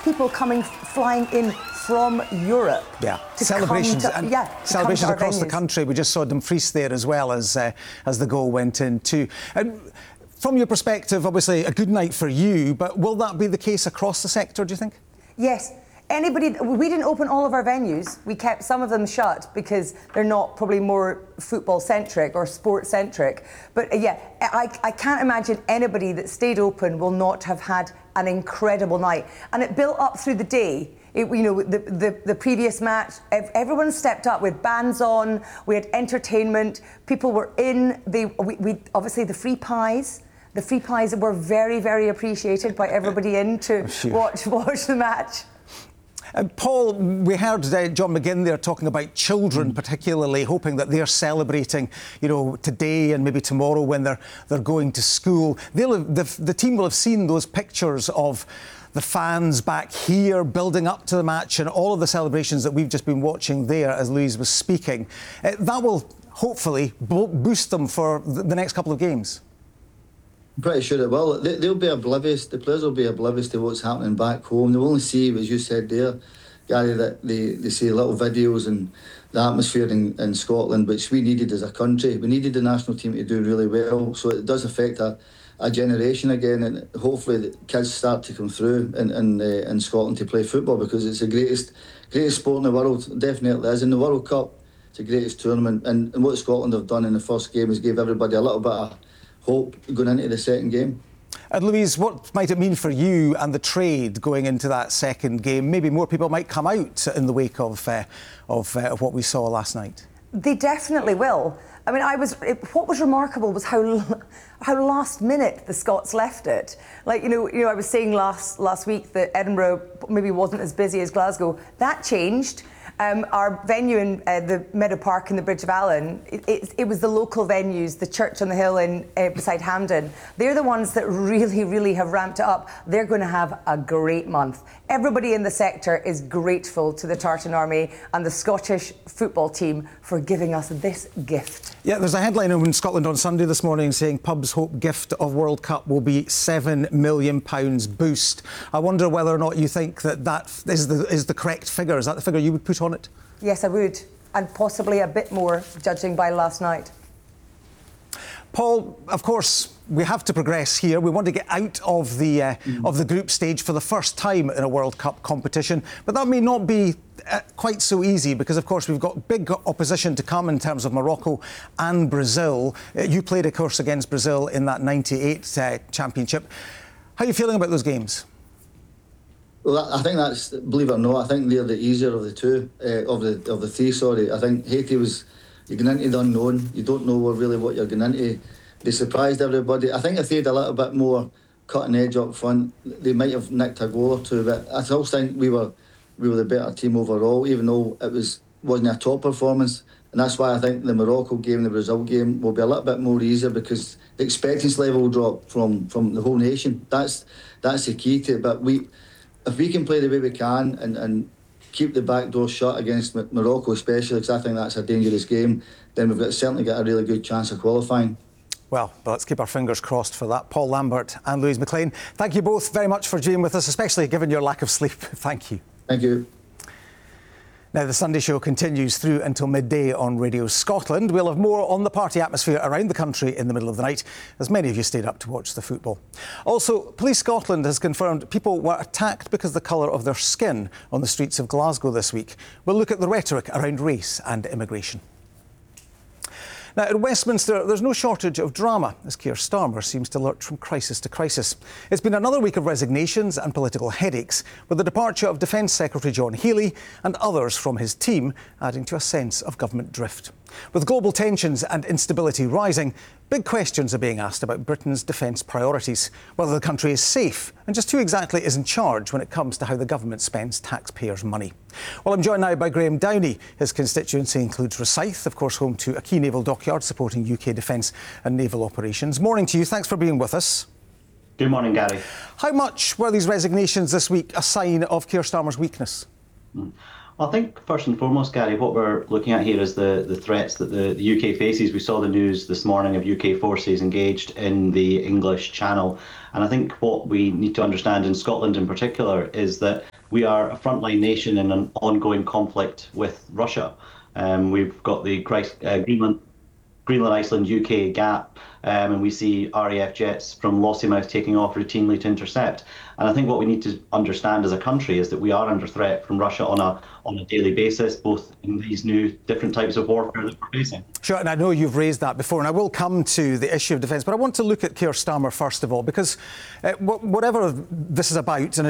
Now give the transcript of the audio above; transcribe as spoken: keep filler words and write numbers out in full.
people coming, flying in from Europe. Yeah, to celebrations, come to, and yeah, celebrations to across venues. the country. We just saw Dumfries there as well as uh, as the goal went in too. And from your perspective, obviously a good night for you, but will that be the case across the sector, do you think? Yes. Anybody, we didn't open all of our venues. We kept some of them shut because they're not probably more football centric or sport centric. But uh, yeah, I, I can't imagine anybody that stayed open will not have had an incredible night. And it built up through the day. It, you know, the, the, the previous match, everyone stepped up with bands on. We had entertainment. People were in. They, we, we obviously the free pies. The free pies were very, very appreciated by everybody in to sure. watch watch the match. And Paul, we heard uh, John McGinn there talking about children, mm. particularly hoping that they're celebrating, you know, today and maybe tomorrow when they're they're going to school. They'll have, the, the team will have seen those pictures of the fans back here building up to the match and all of the celebrations that we've just been watching there as Louise was speaking. Uh, that will hopefully bo- boost them for the, the next couple of games. I'm pretty sure it will. They, they'll be oblivious, the players will be oblivious to what's happening back home. They'll only see, as you said there, Gary, that they, they see little videos and the atmosphere in, in Scotland, which we needed as a country. We needed the national team to do really well, so it does affect a, a generation again, and hopefully the kids start to come through in, in, uh, in Scotland to play football, because it's the greatest, greatest sport in the world, definitely is. In the World Cup, it's the greatest tournament, and, and what Scotland have done in the first game is give everybody a little bit of hope going into the second game. And Louise, what might it mean for you and the trade going into that second game? Maybe more people might come out in the wake of uh, of, uh, of what we saw last night. They definitely will. I mean, I was. It, what was remarkable was how how last minute the Scots left it. Like you know, you know, I was saying last last week that Edinburgh maybe wasn't as busy as Glasgow. That changed. Um, our venue in uh, the Meadow Park in the Bridge of Allen, it, it, it was the local venues, the church on the hill in uh, beside Hampden. They're the ones that really, really have ramped it up. They're going to have a great month. Everybody in the sector is grateful to the Tartan Army and the Scottish football team for giving us this gift. Yeah, there's a headline in Scotland on Sunday this morning saying pubs hope gift of World Cup will be seven million pounds boost. I wonder whether or not you think that that is the, is the correct figure. Is that the figure you would put on it? Yes, I would. And possibly a bit more, judging by last night. Paul, of course, we have to progress here. We want to get out of the uh, mm. of the group stage for the first time in a World Cup competition, but that may not be uh, quite so easy because, of course, we've got big opposition to come in terms of Morocco and Brazil. Uh, you played, of course, against Brazil in that ninety-eight uh, championship. How are you feeling about those games? Well, I think that's, believe it or not, I think they're the easier of the two, uh, of the of the three. Sorry, I think Haiti was. You're going into the unknown. You don't know really what you're going into. They surprised everybody. I think if they had a little bit more cutting edge up front, they might have nicked a goal or two. But I still think we were we were the better team overall, even though it was wasn't a top performance. And that's why I think the Morocco game, the Brazil game, will be a little bit more easier because the expectance level will drop from from the whole nation. That's that's the key to it. But we, if we can play the way we can and and. keep the back door shut against Morocco, especially because I think that's a dangerous game, then we've got certainly got a really good chance of qualifying. Well, let's keep our fingers crossed for that. Paul Lambert and Louise McLean, thank you both very much for being with us, especially given your lack of sleep. Thank you. Thank you. Now, the Sunday show continues through until midday on Radio Scotland. We'll have more on the party atmosphere around the country in the middle of the night, as many of you stayed up to watch the football. Also, Police Scotland has confirmed people were attacked because of the colour of their skin on the streets of Glasgow this week. We'll look at the rhetoric around race and immigration. Now, in Westminster, there's no shortage of drama, as Keir Starmer seems to lurch from crisis to crisis. It's been another week of resignations and political headaches, with the departure of Defence Secretary John Healey and others from his team adding to a sense of government drift. With global tensions and instability rising, big questions are being asked about Britain's defence priorities, whether the country is safe and just who exactly is in charge when it comes to how the government spends taxpayers' money. Well, I'm joined now by Graham Downey. His constituency includes Rosyth, of course home to a key naval dockyard supporting U K defence and naval operations. Morning to you. Thanks for being with us. Good morning, Gary. How much were these resignations this week a sign of Keir Starmer's weakness? Mm. I think first and foremost, Gary, what we're looking at here is the, the threats that the, the U K faces. We saw the news this morning of U K forces engaged in the English Channel. And I think what we need to understand in Scotland in particular is that we are a frontline nation in an ongoing conflict with Russia. Um, we've got the uh, Greenland, Greenland, Iceland, U K gap, um, and we see R A F jets from Lossiemouth taking off routinely to intercept. And I think what we need to understand as a country is that we are under threat from Russia on a on a daily basis, both in these new different types of warfare that we're facing. Sure, and I know you've raised that before, and I will come to the issue of defence, but I want to look at Keir Starmer first of all, because uh, whatever this is about, and